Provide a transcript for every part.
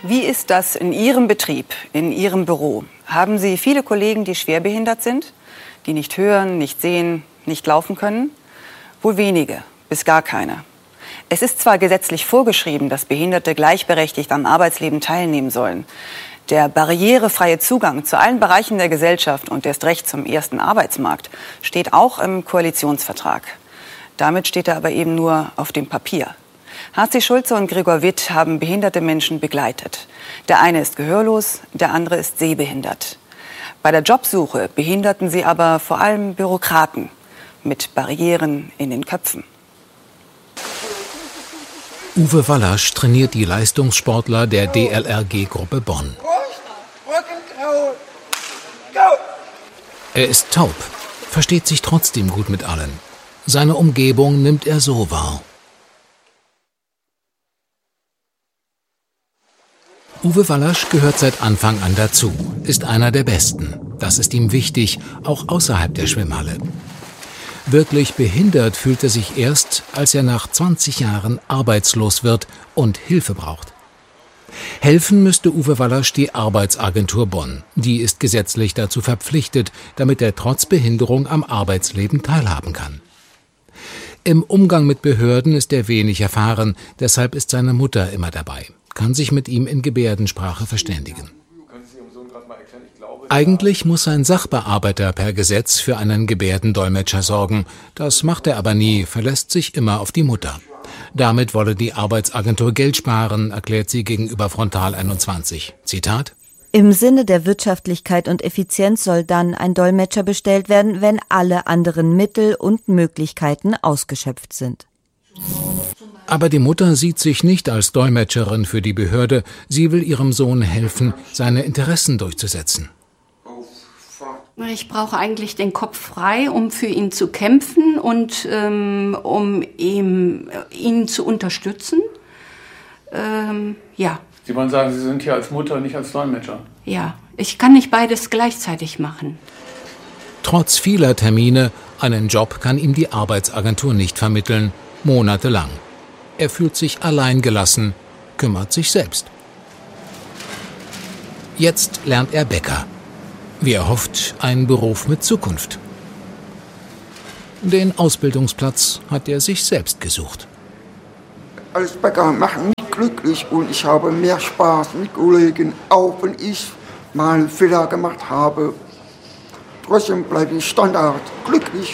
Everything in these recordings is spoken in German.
Wie ist das in Ihrem Betrieb, in Ihrem Büro? Haben Sie viele Kollegen, die schwerbehindert sind, die nicht hören, nicht sehen, nicht laufen können? Wohl wenige, bis gar keine. Es ist zwar gesetzlich vorgeschrieben, dass Behinderte gleichberechtigt am Arbeitsleben teilnehmen sollen. Der barrierefreie Zugang zu allen Bereichen der Gesellschaft und erst recht zum ersten Arbeitsmarkt steht auch im Koalitionsvertrag. Damit steht er aber eben nur auf dem Papier. H.C. Schulze und Gregor Witt haben behinderte Menschen begleitet. Der eine ist gehörlos, der andere ist sehbehindert. Bei der Jobsuche behinderten sie aber vor allem Bürokraten mit Barrieren in den Köpfen. Uwe Wallasch trainiert die Leistungssportler der DLRG-Gruppe Bonn. Er ist taub, versteht sich trotzdem gut mit allen. Seine Umgebung nimmt er so wahr. Uwe Wallasch gehört seit Anfang an dazu, ist einer der Besten. Das ist ihm wichtig, auch außerhalb der Schwimmhalle. Wirklich behindert fühlt er sich erst, als er nach 20 Jahren arbeitslos wird und Hilfe braucht. Helfen müsste Uwe Wallasch die Arbeitsagentur Bonn. Die ist gesetzlich dazu verpflichtet, damit er trotz Behinderung am Arbeitsleben teilhaben kann. Im Umgang mit Behörden ist er wenig erfahren, deshalb ist seine Mutter immer dabei, kann sich mit ihm in Gebärdensprache verständigen. Eigentlich muss ein Sachbearbeiter per Gesetz für einen Gebärdendolmetscher sorgen. Das macht er aber nie, verlässt sich immer auf die Mutter. Damit wolle die Arbeitsagentur Geld sparen, erklärt sie gegenüber Frontal 21. Zitat: Im Sinne der Wirtschaftlichkeit und Effizienz soll dann ein Dolmetscher bestellt werden, wenn alle anderen Mittel und Möglichkeiten ausgeschöpft sind. Aber die Mutter sieht sich nicht als Dolmetscherin für die Behörde. Sie will ihrem Sohn helfen, seine Interessen durchzusetzen. Ich brauche eigentlich den Kopf frei, um für ihn zu kämpfen und um ihn zu unterstützen. Ja. Sie wollen sagen, Sie sind hier als Mutter, nicht als Dolmetscher? Ja, ich kann nicht beides gleichzeitig machen. Trotz vieler Termine, einen Job kann ihm die Arbeitsagentur nicht vermitteln, monatelang. Er fühlt sich alleingelassen, kümmert sich selbst. Jetzt lernt er Bäcker. Wie er hofft, ein Beruf mit Zukunft. Den Ausbildungsplatz hat er sich selbst gesucht. Als Bäcker macht mich glücklich und ich habe mehr Spaß mit Kollegen, auch wenn ich mal einen Fehler gemacht habe. Trotzdem bleibe ich Standard glücklich.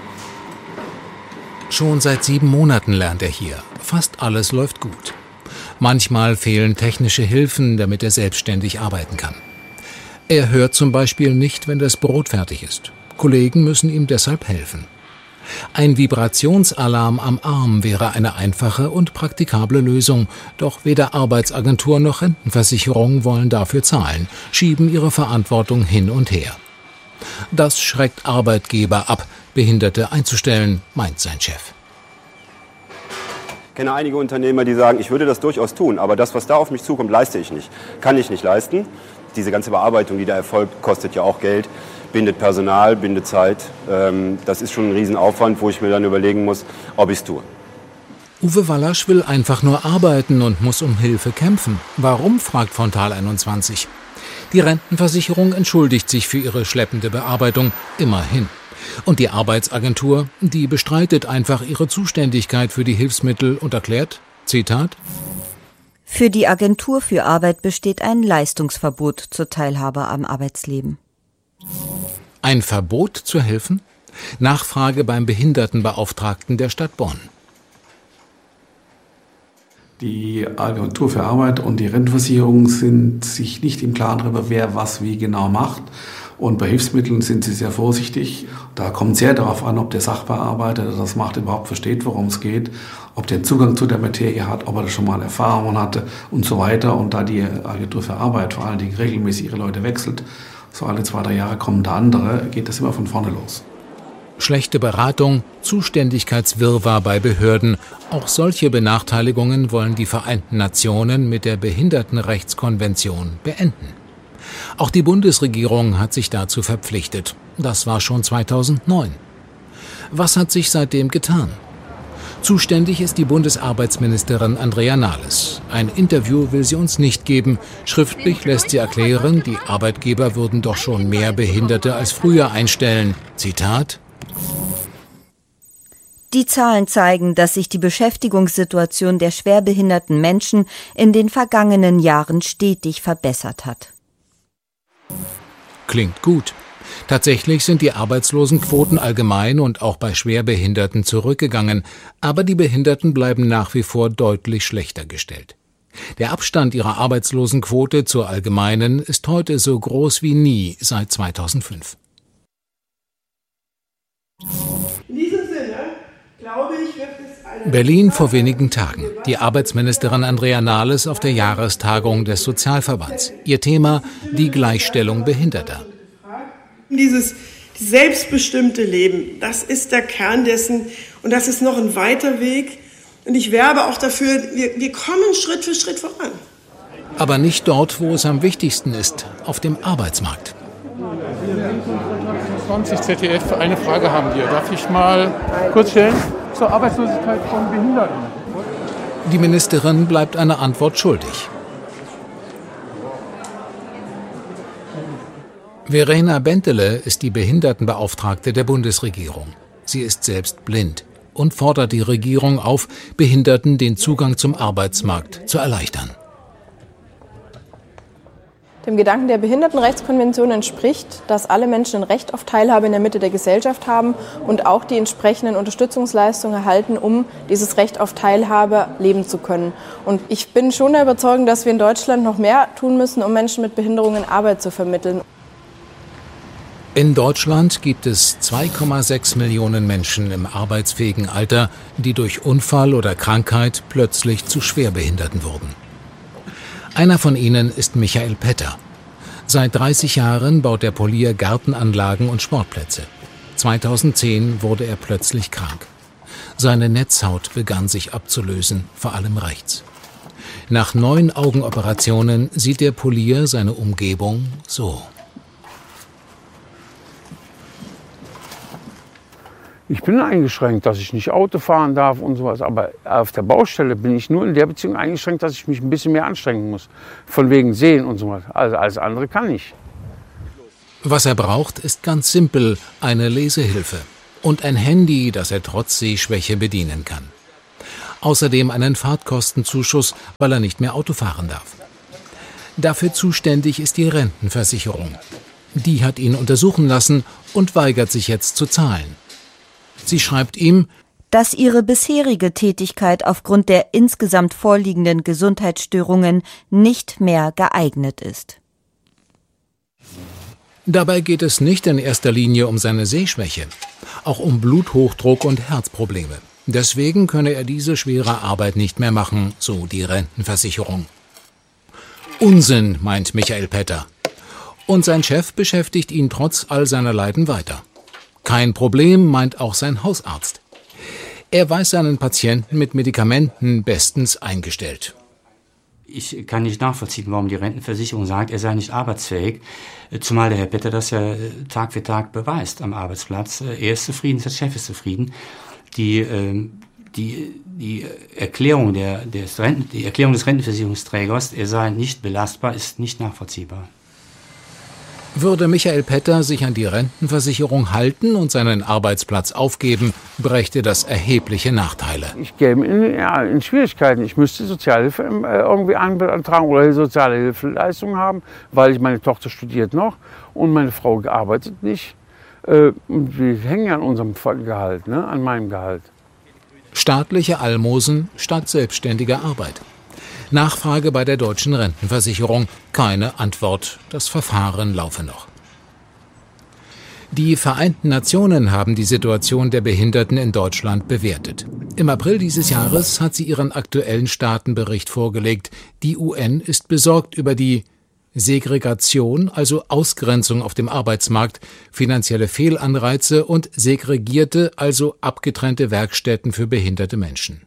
Schon seit 7 Monaten lernt er hier. Fast alles läuft gut. Manchmal fehlen technische Hilfen, damit er selbstständig arbeiten kann. Er hört zum Beispiel nicht, wenn das Brot fertig ist. Kollegen müssen ihm deshalb helfen. Ein Vibrationsalarm am Arm wäre eine einfache und praktikable Lösung. Doch weder Arbeitsagentur noch Rentenversicherung wollen dafür zahlen, schieben ihre Verantwortung hin und her. Das schreckt Arbeitgeber ab, Behinderte einzustellen, meint sein Chef. Ich kenne einige Unternehmer, die sagen, ich würde das durchaus tun, aber das, was da auf mich zukommt, leiste ich nicht. Kann ich nicht leisten. Diese ganze Bearbeitung, die da erfolgt, kostet ja auch Geld, bindet Personal, bindet Zeit. Das ist schon ein Riesenaufwand, wo ich mir dann überlegen muss, ob ich es tue. Uwe Wallasch will einfach nur arbeiten und muss um Hilfe kämpfen. Warum, fragt Frontal 21. Die Rentenversicherung entschuldigt sich für ihre schleppende Bearbeitung, immerhin. Und die Arbeitsagentur, die bestreitet einfach ihre Zuständigkeit für die Hilfsmittel und erklärt, Zitat: Für die Agentur für Arbeit besteht ein Leistungsverbot zur Teilhabe am Arbeitsleben. Ein Verbot zu helfen? Nachfrage beim Behindertenbeauftragten der Stadt Bonn. Die Agentur für Arbeit und die Rentenversicherung sind sich nicht im Klaren darüber, wer was wie genau macht. Und bei Hilfsmitteln sind sie sehr vorsichtig. Da kommt sehr darauf an, ob der Sachbearbeiter, der das macht, überhaupt versteht, worum es geht, ob der Zugang zu der Materie hat, ob er schon mal Erfahrungen hatte und so weiter. Und da die Agentur für Arbeit vor allen Dingen regelmäßig ihre Leute wechselt, so alle 2-3 Jahre kommen da andere, geht das immer von vorne los. Schlechte Beratung, Zuständigkeitswirrwarr bei Behörden. Auch solche Benachteiligungen wollen die Vereinten Nationen mit der Behindertenrechtskonvention beenden. Auch die Bundesregierung hat sich dazu verpflichtet. Das war schon 2009. Was hat sich seitdem getan? Zuständig ist die Bundesarbeitsministerin Andrea Nahles. Ein Interview will sie uns nicht geben. Schriftlich lässt sie erklären, die Arbeitgeber würden doch schon mehr Behinderte als früher einstellen. Zitat: Die Zahlen zeigen, dass sich die Beschäftigungssituation der schwerbehinderten Menschen in den vergangenen Jahren stetig verbessert hat. Klingt gut. Tatsächlich sind die Arbeitslosenquoten allgemein und auch bei Schwerbehinderten zurückgegangen, aber die Behinderten bleiben nach wie vor deutlich schlechter gestellt. Der Abstand ihrer Arbeitslosenquote zur allgemeinen ist heute so groß wie nie seit 2005. In diesem Sinne, glaube ich, wird es Berlin vor wenigen Tagen. Die Arbeitsministerin Andrea Nahles auf der Jahrestagung des Sozialverbands. Ihr Thema: die Gleichstellung Behinderter. Dieses selbstbestimmte Leben, das ist der Kern dessen und das ist noch ein weiter Weg. Und ich werbe auch dafür, wir kommen Schritt für Schritt voran. Aber nicht dort, wo es am wichtigsten ist, auf dem Arbeitsmarkt. 20 ZDF, eine Frage haben wir. Darf ich mal kurz stellen? Zur Arbeitslosigkeit von Behinderten. Die Ministerin bleibt eine Antwort schuldig. Verena Bentele ist die Behindertenbeauftragte der Bundesregierung. Sie ist selbst blind und fordert die Regierung auf, Behinderten den Zugang zum Arbeitsmarkt zu erleichtern. Dem Gedanken der Behindertenrechtskonvention entspricht, dass alle Menschen ein Recht auf Teilhabe in der Mitte der Gesellschaft haben und auch die entsprechenden Unterstützungsleistungen erhalten, um dieses Recht auf Teilhabe leben zu können. Und ich bin schon der Überzeugung, dass wir in Deutschland noch mehr tun müssen, um Menschen mit Behinderungen Arbeit zu vermitteln. In Deutschland gibt es 2,6 Millionen Menschen im arbeitsfähigen Alter, die durch Unfall oder Krankheit plötzlich zu Schwerbehinderten wurden. Einer von ihnen ist Michael Petter. Seit 30 Jahren baut er Polier Gartenanlagen und Sportplätze. 2010 wurde er plötzlich krank. Seine Netzhaut begann sich abzulösen, vor allem rechts. Nach 9 Augenoperationen sieht der Polier seine Umgebung so. Ich bin eingeschränkt, dass ich nicht Auto fahren darf und sowas. Aber auf der Baustelle bin ich nur in der Beziehung eingeschränkt, dass ich mich ein bisschen mehr anstrengen muss. Von wegen Sehen und sowas. Also alles andere kann ich. Was er braucht, ist ganz simpel: eine Lesehilfe. Und ein Handy, das er trotz Sehschwäche bedienen kann. Außerdem einen Fahrtkostenzuschuss, weil er nicht mehr Auto fahren darf. Dafür zuständig ist die Rentenversicherung. Die hat ihn untersuchen lassen und weigert sich jetzt zu zahlen. Sie schreibt ihm, dass ihre bisherige Tätigkeit aufgrund der insgesamt vorliegenden Gesundheitsstörungen nicht mehr geeignet ist. Dabei geht es nicht in erster Linie um seine Sehschwäche, auch um Bluthochdruck und Herzprobleme. Deswegen könne er diese schwere Arbeit nicht mehr machen, so die Rentenversicherung. Unsinn, meint Michael Petter. Und sein Chef beschäftigt ihn trotz all seiner Leiden weiter. Kein Problem, meint auch sein Hausarzt. Er weiß seinen Patienten mit Medikamenten bestens eingestellt. Ich kann nicht nachvollziehen, warum die Rentenversicherung sagt, er sei nicht arbeitsfähig, zumal der Herr Petter das ja Tag für Tag beweist am Arbeitsplatz. Er ist zufrieden, der Chef ist zufrieden. Die Erklärung des Rentenversicherungsträgers, er sei nicht belastbar, ist nicht nachvollziehbar. Würde Michael Petter sich an die Rentenversicherung halten und seinen Arbeitsplatz aufgeben, brächte das erhebliche Nachteile. Ich käme in Schwierigkeiten. Ich müsste Sozialhilfe irgendwie antragen oder soziale Hilfeleistungen haben, weil meine Tochter studiert noch und meine Frau arbeitet nicht. Wir hängen an unserem Gehalt, an meinem Gehalt. Staatliche Almosen statt selbstständiger Arbeit. Nachfrage bei der deutschen Rentenversicherung. Keine Antwort. Das Verfahren laufe noch. Die Vereinten Nationen haben die Situation der Behinderten in Deutschland bewertet. Im April dieses Jahres hat sie ihren aktuellen Staatenbericht vorgelegt. Die UN ist besorgt über die Segregation, also Ausgrenzung auf dem Arbeitsmarkt, finanzielle Fehlanreize und segregierte, also abgetrennte Werkstätten für behinderte Menschen.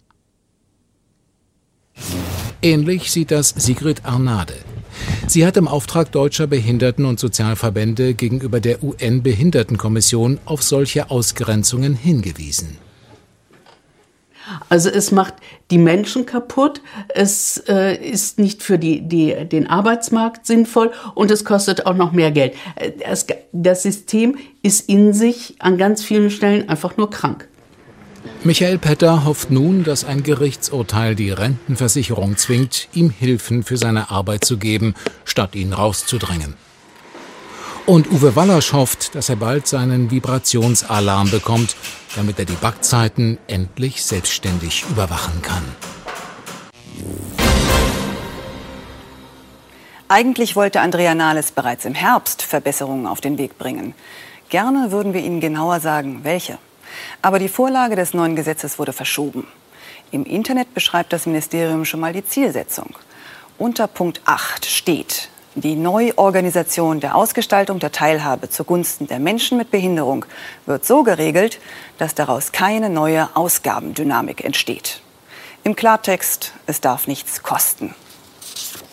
Ähnlich sieht das Sigrid Arnade. Sie hat im Auftrag deutscher Behinderten- und Sozialverbände gegenüber der UN-Behindertenkommission auf solche Ausgrenzungen hingewiesen. Also es macht die Menschen kaputt, es ist nicht für den Arbeitsmarkt sinnvoll und es kostet auch noch mehr Geld. Das System ist in sich an ganz vielen Stellen einfach nur krank. Michael Petter hofft nun, dass ein Gerichtsurteil die Rentenversicherung zwingt, ihm Hilfen für seine Arbeit zu geben, statt ihn rauszudrängen. Und Uwe Wallasch hofft, dass er bald seinen Vibrationsalarm bekommt, damit er die Backzeiten endlich selbstständig überwachen kann. Eigentlich wollte Andrea Nahles bereits im Herbst Verbesserungen auf den Weg bringen. Gerne würden wir Ihnen genauer sagen, welche. Aber die Vorlage des neuen Gesetzes wurde verschoben. Im Internet beschreibt das Ministerium schon mal die Zielsetzung. Unter Punkt 8 steht: Die Neuorganisation der Ausgestaltung der Teilhabe zugunsten der Menschen mit Behinderung wird so geregelt, dass daraus keine neue Ausgabendynamik entsteht. Im Klartext, es darf nichts kosten.